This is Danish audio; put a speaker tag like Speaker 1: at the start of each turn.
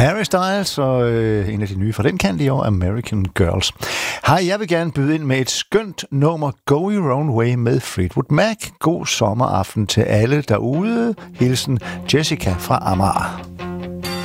Speaker 1: Harry Styles og en af de nye fra den kant i år, American Girls. Hej, jeg vil gerne byde ind med et skønt nummer, Go Your Own Way med Fleetwood Mac. God sommeraften til alle derude. Hilsen Jessica fra Amager.